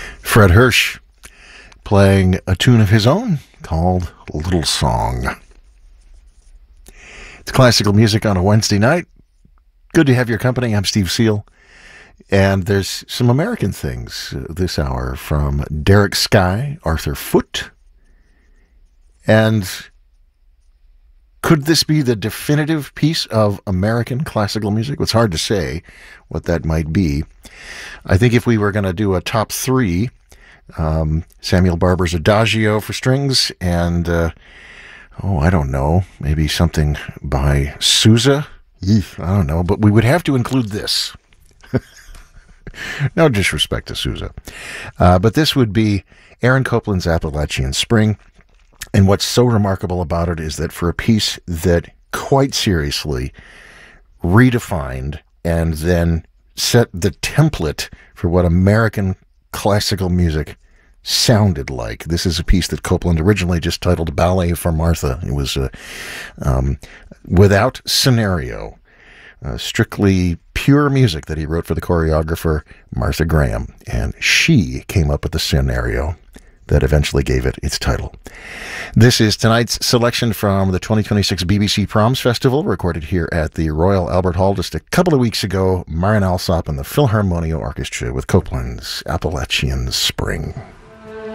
Fred Hirsch playing a tune of his own called Little Song. It's classical music on a Wednesday night. Good to have your company. I'm Steve Seal. And there's some American things this hour from Derek Skye, Arthur Foote. And could this be the definitive piece of American classical music? It's hard to say what that might be. I think if we were going to do a top three, Samuel Barber's Adagio for strings, and, I don't know, maybe something by Sousa? I don't know, but we would have to include this. No disrespect to Sousa. But this would be Aaron Copland's Appalachian Spring. And what's so remarkable about it is that for a piece that quite seriously redefined and then set the template for what American classical music sounded like. This is a piece that Copland originally just titled Ballet for Martha. It was without scenario, strictly pure music that he wrote for the choreographer Martha Graham. And she came up with the scenario that eventually gave it its title. This is tonight's selection from the 2026 BBC Proms Festival, recorded here at the Royal Albert Hall just a couple of weeks ago. Marin Alsop and the Philharmonia Orchestra with Copland's Appalachian Spring.